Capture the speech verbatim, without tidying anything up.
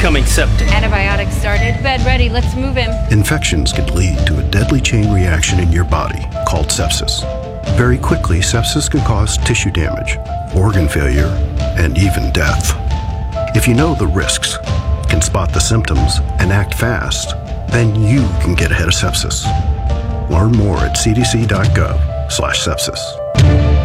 becoming septic. Antibiotics started. Bed ready. Let's move him. Infections can lead to a deadly chain reaction in your body called sepsis. Very quickly, sepsis can cause tissue damage, organ failure, and even death. If you know the risks, can spot the symptoms, and act fast, then you can get ahead of sepsis. Learn more at c d c dot gov slash sepsis.